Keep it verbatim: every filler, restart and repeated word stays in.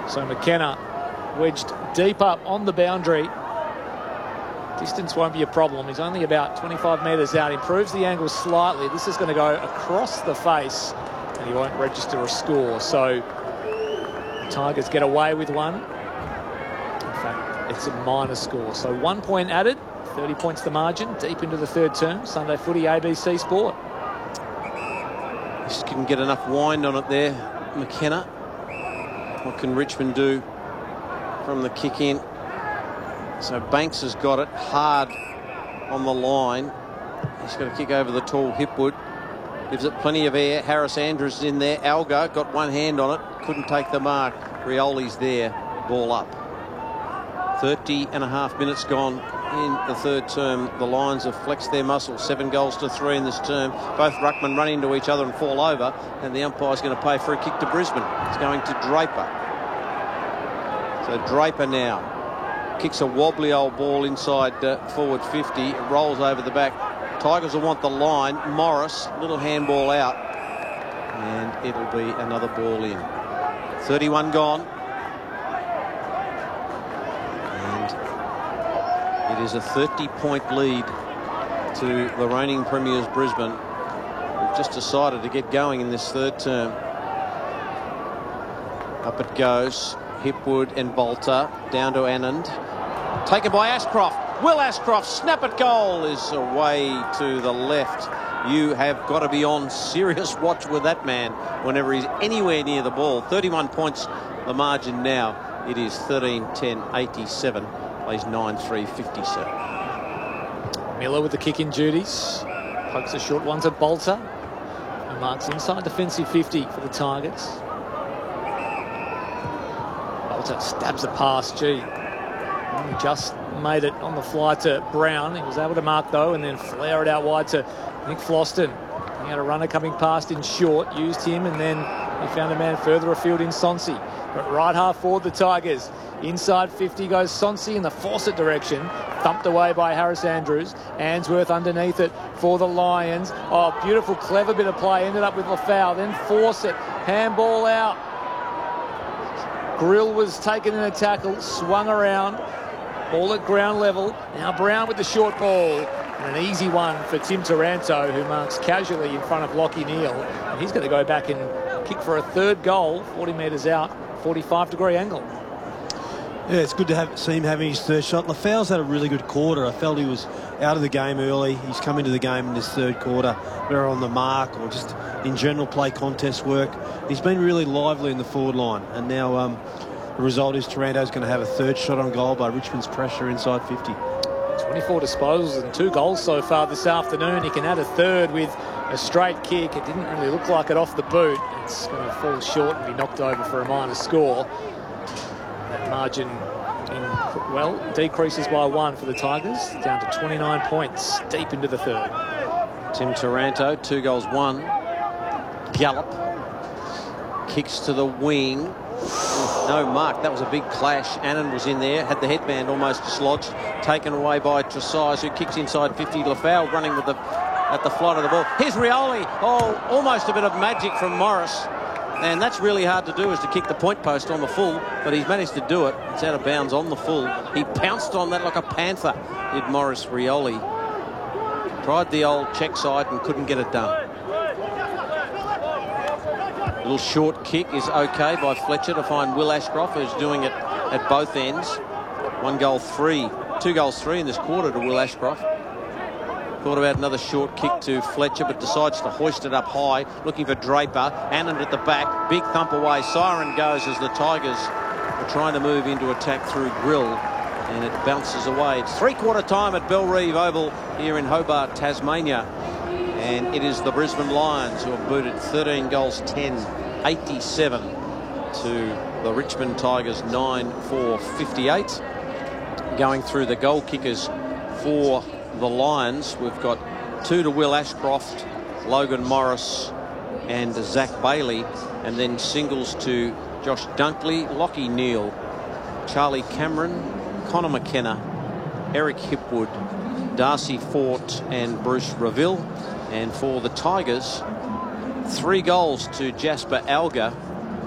So McKenna wedged deep up on the boundary. Distance won't be a problem. He's only about twenty-five metres out. Improves the angle slightly. This is going to go across the face and he won't register a score. So the Tigers get away with one. In fact, it's a minor score. So one point added, thirty points the margin, deep into the third term. Sunday Footy, A B C Sport. Just couldn't get enough wind on it there, McKenna. What can Richmond do from the kick in? So Banks has got it hard on the line. He's got to kick over the tall Hipwood. Gives it plenty of air. Harris Andrews in there. Alga got one hand on it. Couldn't take the mark. Rioli's there. Ball up. thirty and a half minutes gone in the third term. The Lions have flexed their muscles. Seven goals to three in this term. Both ruckmen run into each other and fall over. And the umpire's going to pay for a kick to Brisbane. It's going to Draper. So Draper now kicks a wobbly old ball inside uh, forward fifty. It rolls over the back. Tigers will want the line. Morris, little handball out. And it'll be another ball in. thirty-one gone. And it is a thirty point lead to the reigning premiers Brisbane. We've just decided to get going in this third term. Up it goes. Hipwood and Bolter down to Anand. Taken by Ashcroft. Will Ashcroft snap it goal is away to the left. You have got to be on serious watch with that man whenever he's anywhere near the ball. thirty-one points the margin now. It is thirteen ten eighty-seven. Plays nine three fifty-seven. Miller with the kick in duties. Pokes a short one to Bolter. Who marks inside defensive fifty for the Tigers. Bolter stabs a pass. Gee. He just made it on the fly to Brown. He was able to mark though and then flare it out wide to Nick Floston. He had a runner coming past in short, used him, and then he found a man further afield in Sonsi. But right half forward the Tigers. Inside fifty goes Sonsi in the Fawcett direction. Thumped away by Harris Andrews. Answorth underneath it for the Lions. Oh, beautiful, clever bit of play. Ended up with Lafau. Then Fawcett. Handball out. Grill was taken in a tackle. Swung around. Ball at ground level. Now Brown with the short ball. And an easy one for Tim Taranto, who marks casually in front of Lockie Neal. And he's going to go back and kick for a third goal, forty metres out, forty-five degree angle. Yeah, it's good to have, see him having his third shot. Lafau's had a really good quarter. I felt he was out of the game early. He's come into the game in this third quarter, better on the mark or just in general play contest work. He's been really lively in the forward line. And now um, the result is Taranto's going to have a third shot on goal by Richmond's pressure inside fifty. twenty-four disposals and two goals so far this afternoon. He can add a third with a straight kick. It didn't really look like it off the boot. It's going to fall short and be knocked over for a minor score. That margin, in, well, decreases by one for the Tigers, down to twenty-nine points, deep into the third. Tim Taranto, two goals, one. Gallop. Kicks to the wing. No mark. That was a big clash. Annan was in there, had the headband almost dislodged, taken away by Tresize, who kicks inside fifty. Lafau running with the at the flight of the ball. Here's Rioli. Oh, almost a bit of magic from Morris. And that's really hard to do, is to kick the point post on the full, but he's managed to do it. It's out of bounds on the full. He pounced on that like a panther, did Morris Rioli. Tried the old check side and couldn't get it done. Little short kick is okay by Fletcher to find Will Ashcroft, who's doing it at both ends. One goal, three. Two goals, three in this quarter to Will Ashcroft. Thought about another short kick to Fletcher, but decides to hoist it up high, looking for Draper. Anand at the back, big thump away. Siren goes as the Tigers are trying to move into attack through Grill, and it bounces away. It's three-quarter time at Bellerive Oval here in Hobart, Tasmania. And it is the Brisbane Lions who have booted thirteen goals, ten, eighty-seven to the Richmond Tigers, nine four fifty-eight. Going through the goal kickers for the Lions, we've got two to Will Ashcroft, Logan Morris and Zach Bailey, and then singles to Josh Dunkley, Lockie Neal, Charlie Cameron, Connor McKenna, Eric Hipwood, Darcy Fort and Bruce Reville. And for the Tigers, three goals to Jasper Alga